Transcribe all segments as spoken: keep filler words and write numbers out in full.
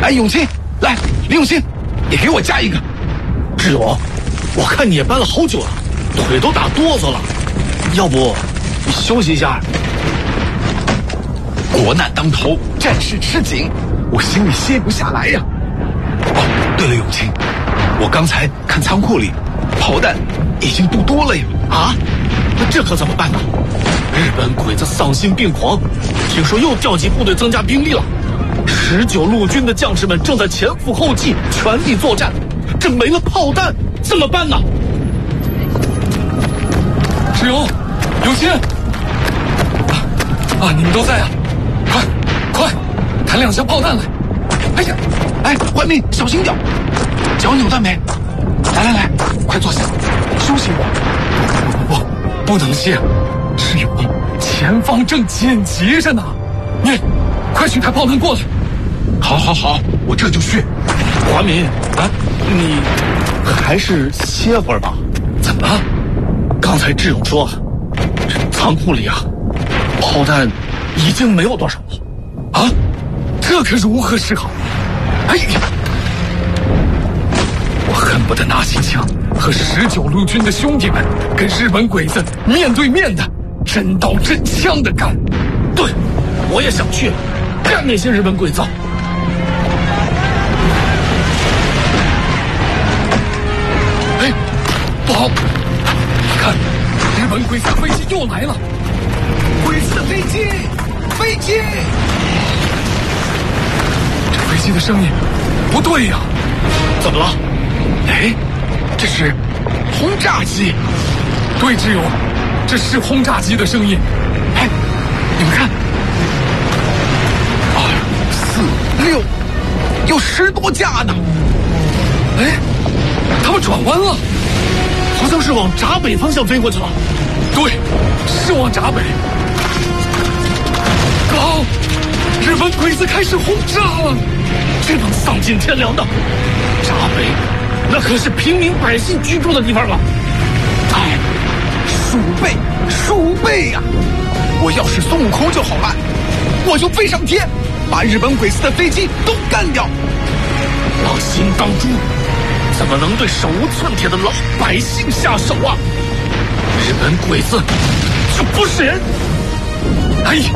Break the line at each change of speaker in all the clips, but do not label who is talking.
哎，永清，来，李永清，也给我加一个。
志勇，我看你也搬了好久了，腿都打哆嗦了，要不你休息一下？
国难当头，战事吃紧，我心里歇不下来呀。哦，对了，永清，我刚才看仓库里炮弹已经不多了呀。
啊？那这可怎么办呢？日本鬼子丧心病狂，听说又调集部队增加兵力了。十九路军的将士们正在前赴后继，全力作战，这没了炮弹怎么办呢？
志勇，永清，啊啊，你们都在啊！快快，抬两箱炮弹来！
哎呀，哎，怀民小心点，脚扭断没？来来来，快坐下，休息会儿。
不不不，不能歇，志勇，前方正紧急着呢，你快去抬炮弹过来。
好好好，我这就去。
华民啊，你还是歇会儿吧。
怎么了？
刚才志勇说，这仓库里啊，炮弹已经没有多少了。
啊，这可如何是好？哎呀，我恨不得拿起枪和十九路军的兄弟们跟日本鬼子面对面的真刀真枪的干。
对，我也想去干那些日本鬼子。
哎，不好！看，日本鬼子飞机又来了！
鬼子的飞机，飞机！
这飞机的声音不对呀、啊，
怎么了？
哎，这是轰炸机。
对，志勇，这是轰炸机的声音。
哎，你们看，二、四、六，有十多架呢。
哎，他们转弯了，
好像是往闸北方向飞过去了。
对，是往闸北。高，日本鬼子开始轰炸了！
这帮丧尽天良的，闸北那可是平民百姓居住的地方啊！
哎，鼠辈，鼠辈呀！我要是孙悟空就好了，我就飞上天，把日本鬼子的飞机都干掉。
狼心当诛，怎么能对手无寸铁的老百姓下手啊？日本鬼子就不是人！
哎呀，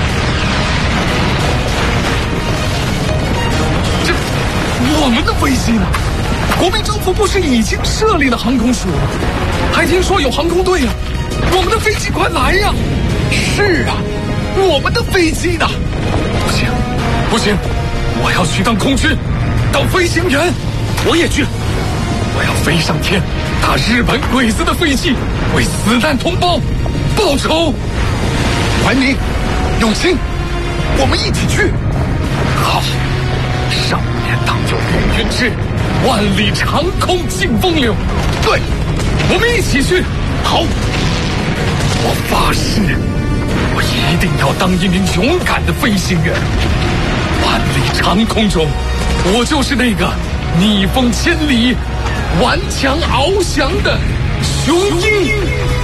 这我们的飞机呢？国民政府不是已经设立了航空署吗？还听说有航空队啊！我们的飞机快来呀！
是啊，我们的飞机呢？
不行，不行，我要去当空军，当飞行员。
我也去，
我要飞上天，打日本鬼子的飞机，为死难同胞报仇。
怀民、永清，我们一起去。
好，少年当有凌云志，万里长空尽风流。
对，
我们一起去。
好，
我发誓，我一定要当一名勇敢的飞行员。万里长空中，我就是那个逆风千里、顽强翱翔的雄鹰。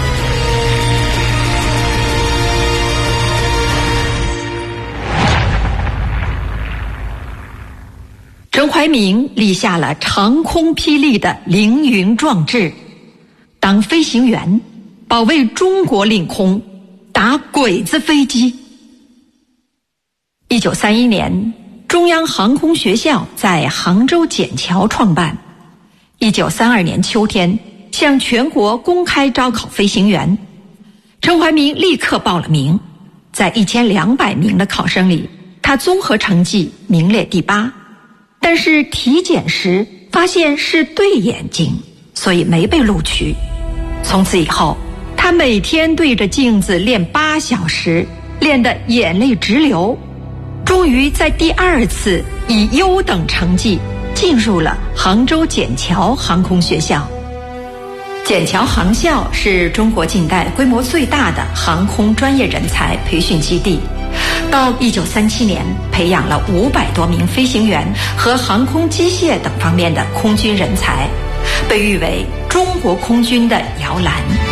陈怀民立下了长空霹雳的凌云壮志，当飞行员，保卫中国领空，打鬼子飞机。一九三一年，中央航空学校在杭州笕桥创办。一九三二年秋天，向全国公开招考飞行员。陈怀民立刻报了名，在一千两百名的考生里，他综合成绩名列第八。但是体检时发现是对眼睛，所以没被录取。从此以后，他每天对着镜子练八小时，练得眼泪直流。终于在第二次以优等成绩进入了杭州笕桥航空学校。笕桥航校是中国近代规模最大的航空专业人才培训基地。到一九三七年，培养了五百多名飞行员和航空机械等方面的空军人才，被誉为中国空军的摇篮。